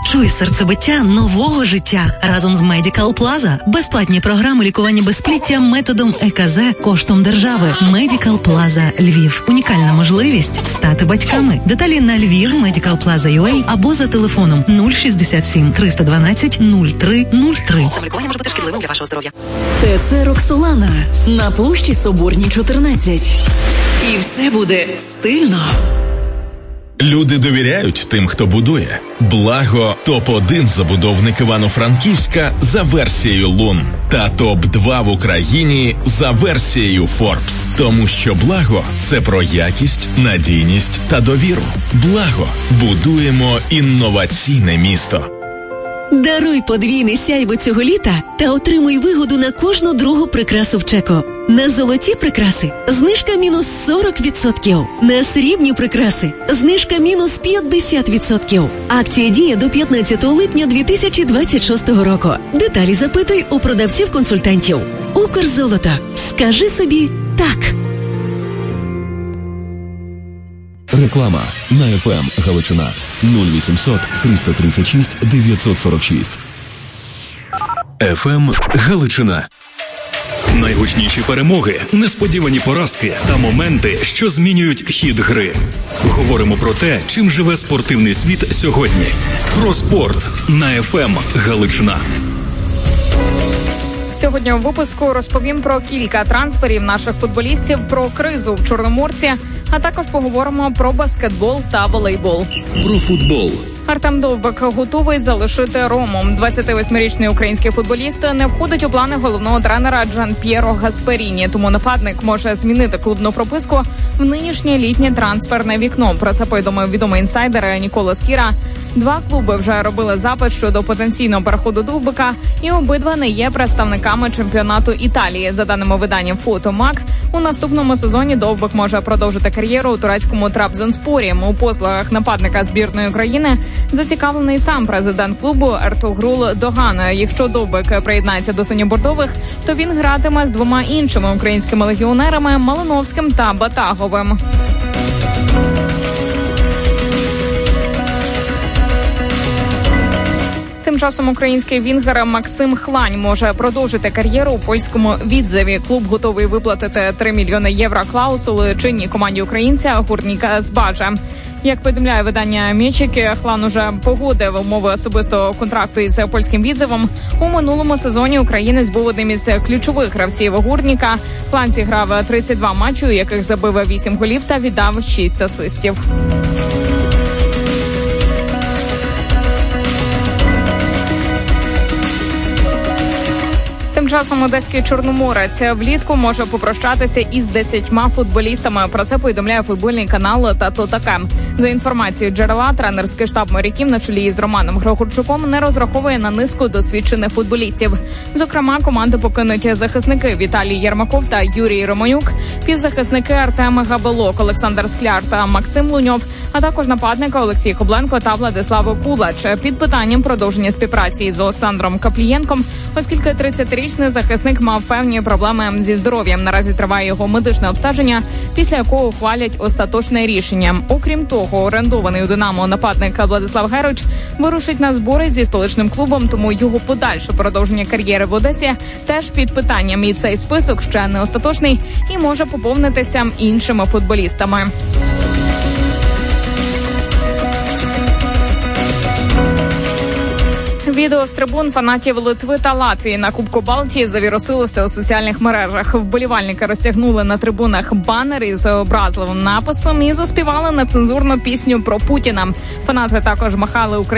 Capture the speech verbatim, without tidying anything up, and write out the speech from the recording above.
Відчуй серцебиття нового життя разом з Medical Plaza. Безплатні програми лікування безпліття методом е ка зет коштом держави. Medical Plaza Львів. Унікальна можливість стати батьками. Деталі на Львів Medical Plaza точка ю а або за телефоном нуль шістдесят сім триста дванадцять нуль три нуль три. Самолікування може бути шкідливим для вашого здоров'я. ТЦ Роксолана на площі Соборній чотирнадцять. І все буде стильно. Люди довіряють тим, хто будує. Благо – топ один забудовник Івано-Франківська за версією Лун та топ два в Україні за версією Forbes. Тому що Благо – це про якість, надійність та довіру. Благо – будуємо інноваційне місто. Даруй подвійне сяйво цього літа та отримуй вигоду на кожну другу прикрасу в Чеко. На золоті прикраси знижка мінус сорок відсотків. На срібні прикраси знижка мінус п'ятдесят відсотків. Акція діє до п'ятнадцятого липня дві тисячі двадцять шостого року. Деталі запитуй у продавців-консультантів. Укрзолото. Скажи собі «так». Реклама на еф ем Галичина нуль вісімсот триста тридцять шість дев'ятсот сорок шість. еф ем Галичина. Найгучніші перемоги, несподівані поразки та моменти, що змінюють хід гри. Говоримо про те, чим живе спортивний світ сьогодні. Про спорт на еф ем Галичина. Сьогодні у випуску розповім про кілька трансферів наших футболістів, про кризу в Чорноморці, а також поговоримо про баскетбол та волейбол. Про футбол. Артем Довбик готовий залишити Рому. двадцятивосьмирічний український футболіст не входить у плани головного тренера Джан П'єро Гасперіні, тому нападник може змінити клубну прописку в нинішнє літнє трансферне вікно. Про це повідомив відомий інсайдер Нікола Скіра. Два клуби вже робили запит щодо потенційного переходу Довбика, і обидва не є представниками чемпіонату Італії. За даними видання «Фотомак», у наступному сезоні Довбик може продовжити кар'єру у турецькому Трабзонспорі. У послугах нападника збірної країни зацікавлений сам президент клубу Ертугрул Доган. Якщо Довбик приєднається до синьо-бордових, то він гратиме з двома іншими українськими легіонерами – Малиновським та Батаговим. Тим часом український вінгер Максим Хлань може продовжити кар'єру у польському Відзеві. Клуб готовий виплатити три мільйони євро клаусули чинній команді українця Гурніка Збажа. Як повідомляє видання «Мєчики», Хлан уже погодив умови особистого контракту із польським Відзевом. У минулому сезоні українець був одним із ключових гравців Гурніка. Хлан зіграв тридцять два матчі, у яких забив вісім голів та віддав шість асистів. Тим часом одеський Чорноморець влітку може попрощатися із десятьма футболістами. Про це повідомляє футбольний канал «Тато таке». За інформацією джерела, тренерський штаб моряків на чолі із Романом Григорчуком не розраховує на низку досвідчених футболістів. Зокрема, команду покинуть захисники Віталій Єрмаков та Юрій Романюк, півзахисники Артем Габелок, Олександр Скляр та Максим Луньов, а також нападники Олексій Кобленко та Владислав Кулач. Під питанням продовження співпраці з Олександром Каплієнком, оскільки тридцятирічний захисник мав певні проблеми зі здоров'ям. Наразі триває його медичне обстеження, після якого ухвалять остаточне рішення. Окрім того, орендований у «Динамо» нападник Владислав Герич вирушить на збори зі столичним клубом, тому його подальше продовження кар'єри в Одесі теж під питанням. І цей список ще не остаточний і може поповнитися іншими футболістами. Відео з трибун фанатів Литви та Латвії на Кубку Балтії завірусилося у соціальних мережах. Вболівальники розтягнули на трибунах банер із образливим написом і заспівали нецензурну пісню про Путіна. Фанати також махали Україну